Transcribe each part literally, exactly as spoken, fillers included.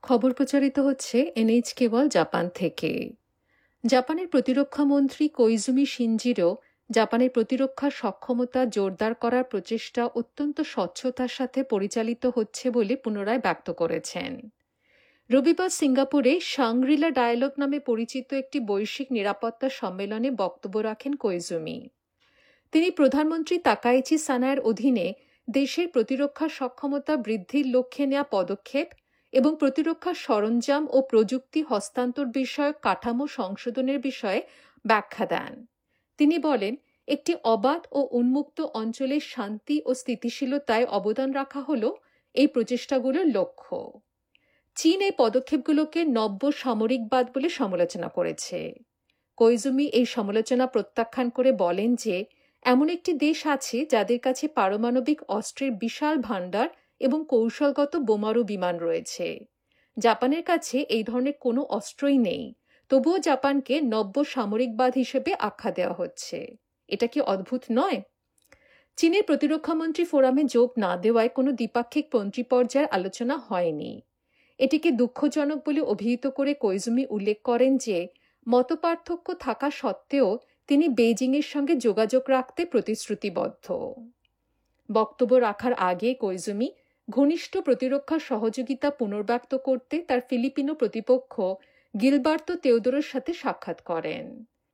খবর প্রচারিত হচ্ছে এনএইচকে ওয়ার্ল্ড জাপান থেকে। জাপানের প্রতিরক্ষা মন্ত্রী কোইজুমি শিনজিরো জাপানের প্রতিরক্ষা সক্ষমতা জোরদার করার প্রচেষ্টা অত্যন্ত স্বচ্ছতার সাথে পরিচালিত হচ্ছে বলে পুনরায় ব্যক্ত করেছেন। রবিবার সিঙ্গাপুরে শাংগ্রিলা ডায়ালগ নামে পরিচিত একটি বৈশ্বিক নিরাপত্তা সম্মেলনে বক্তব্য রাখেন কোইজুমি। তিনি প্রধানমন্ত্রী তাকাইচি সানায়ের অধীনে দেশের প্রতিরক্ষা সক্ষমতা বৃদ্ধির লক্ষ্যে নেওয়া পদক্ষেপ এবং প্রতিরক্ষা সরঞ্জাম ও প্রযুক্তি হস্তান্তর বিষয়ক কাঠামো সংশোধনের বিষয়ে ব্যাখ্যা দেন। তিনি বলেন, একটি অবাধ ও উন্মুক্ত অঞ্চলের শান্তি ও স্থিতিশীলতায় অবদান রাখা হল এই প্রচেষ্টাগুলোর লক্ষ্য। চীন এই পদক্ষেপগুলোকে নব্য সামরিকবাদ বলে সমালোচনা করেছে। কোইজুমি এই সমালোচনা প্রত্যাখ্যান করে বলেন যে এমন একটি দেশ আছে যাদের কাছে পারমাণবিক অস্ত্রের বিশাল ভাণ্ডার এবং কৌশলগত বোমারু বিমান রয়েছে। জাপানের কাছে এই ধরনের কোনো অস্ত্রই নেই, তবুও জাপানকে নব্য সামরিকবাদ হিসেবে আখ্যা দেওয়া হচ্ছে। এটা কি অদ্ভুত নয়? চীনের প্রতিরক্ষামন্ত্রী ফোরামে যোগ না দেওয়ায় কোনো দ্বিপাক্ষিক মন্ত্রী পর্যায়ের আলোচনা হয়নি। এটিকে দুঃখজনক বলে অভিহিত করে কোইজুমি উল্লেখ করেন যে মতপার্থক্য থাকা সত্ত্বেও তিনি বেইজিংয়ের সঙ্গে যোগাযোগ রাখতে প্রতিশ্রুতিবদ্ধ। বক্তব্য রাখার আগে কোইজুমি ঘনিষ্ঠ প্রতিরক্ষা সহযোগিতা পুনর্ব্যক্ত করতে তার ফিলিপিনো প্রতিপক্ষ গিলবার্তো তেওদোরোর সাথে সাক্ষাৎ করেন।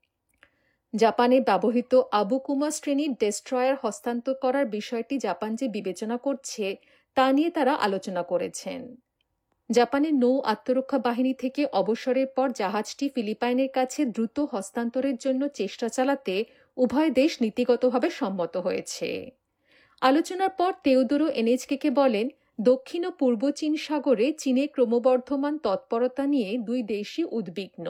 জাপানে ব্যবহৃত আবুকুমা শ্রেণীর ডেস্ট্রয়ার হস্তান্তর করার বিষয়টি জাপান যে বিবেচনা করছে তা নিয়ে তারা আলোচনা করেছেন। জাপানের নৌ আত্মরক্ষা বাহিনী থেকে অবসরের পর জাহাজটি ফিলিপাইনের কাছে দ্রুত হস্তান্তরের জন্য চেষ্টা চালাতে উভয় দেশ নীতিগতভাবে সম্মত হয়েছে। আলোচনার পর তেওদোরো এনএইচকে বলেন, দক্ষিণ ও পূর্ব চীন সাগরে চীনের ক্রমবর্ধমান তৎপরতা নিয়ে দুই দেশই উদ্বিগ্ন।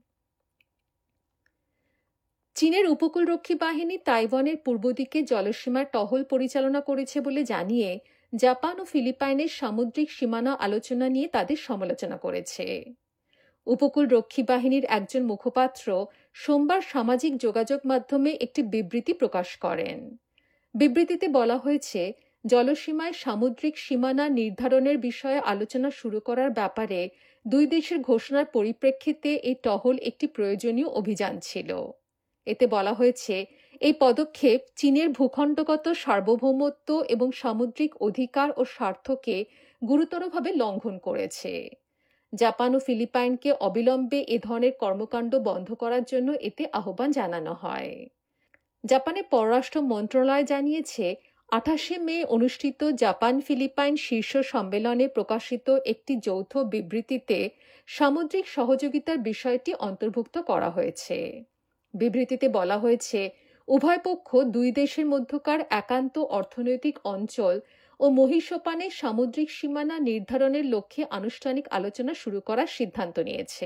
চীনের উপকূলরক্ষী বাহিনী তাইওয়ানের পূর্ব দিকে জলসীমার টহল পরিচালনা করেছে বলে জানিয়ে জাপান ও ফিলিপাইনের সামুদ্রিক সীমানা আলোচনা নিয়ে তাদের সমালোচনা করেছে। উপকূলরক্ষী বাহিনীর একজন মুখপাত্র সোমবার সামাজিক যোগাযোগ মাধ্যমে একটি বিবৃতি প্রকাশ করেন। বিবৃতিতে বলা হয়েছে, জলসীমায় সামুদ্রিক সীমানা নির্ধারণের বিষয়ে আলোচনা শুরু করার ব্যাপারে দুই দেশের ঘোষণার পরিপ্রেক্ষিতে এই টহল একটি প্রয়োজনীয় অভিযান ছিল। এতে বলা হয়েছে, এই পদক্ষেপ চীনের ভূখণ্ডগত সার্বভৌমত্ব এবং সামুদ্রিক অধিকার ও স্বার্থকে গুরুতরভাবে লঙ্ঘন করেছে। জাপান ও ফিলিপাইনকে অবিলম্বে এ ধরনের কর্মকাণ্ড বন্ধ করার জন্য এতে আহ্বান জানানো হয়। জাপানের পররাষ্ট্র মন্ত্রণালয় জানিয়েছে, আঠাশে মে অনুষ্ঠিত জাপান ফিলিপাইন শীর্ষ সম্মেলনে প্রকাশিত একটি যৌথ বিবৃতিতে সামুদ্রিক সহযোগিতার বিষয়টি অন্তর্ভুক্ত করা হয়েছে। বিবৃতিতে বলা হয়েছে, উভয় পক্ষ দুই দেশের মধ্যকার একান্ত অর্থনৈতিক অঞ্চল ও মহীসোপানের সামুদ্রিক সীমানা নির্ধারণের লক্ষ্যে আনুষ্ঠানিক আলোচনা শুরু করার সিদ্ধান্ত নিয়েছে।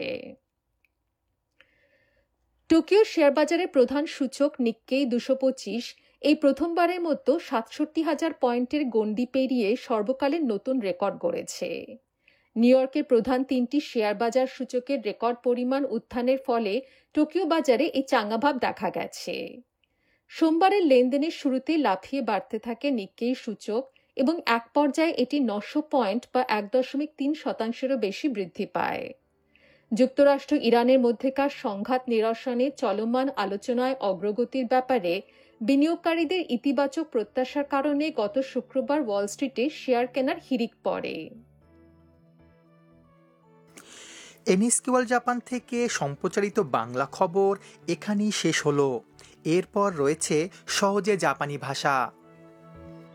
টোকিও শেয়ারবাজারের প্রধান সূচক নিক্কেই দুশো পঁচিশ এই প্রথমবারের মতো সাতষট্টি হাজার পয়েন্টের গণ্ডি পেরিয়ে সর্বকালের নতুন রেকর্ড গড়েছে। নিউ ইয়র্কের প্রধান তিনটি শেয়ার বাজার সূচকের রেকর্ড পরিমাণ উত্থানের ফলে টোকিও বাজারে এই চাঙ্গাভাব দেখা গেছে। সোমবারের লেনদেনের শুরুতে লাফিয়ে বাড়তে থাকে নিক্কেই সূচক এবং এক পর্যায়ে এটি নশো পয়েন্ট বা এক দশমিক তিন শতাংশেরও বেশি বৃদ্ধি পায়। যুক্তরাষ্ট্র ইরানের মধ্যেকার সংঘাত নিরসনে চলমান আলোচনায় অগ্রগতির ব্যাপারে বিনিয়োগকারীদের ইতিবাচক প্রত্যাশার কারণে গত শুক্রবার ওয়াল স্ট্রিটে শেয়ার কেনার হিড়িক পড়ে। এনএইচকে ওয়ার্ল্ড জাপান থেকে সম্প্রচারিত বাংলা খবর এখানেই শেষ হলো। এরপর রয়েছে সহজে জাপানি ভাষা।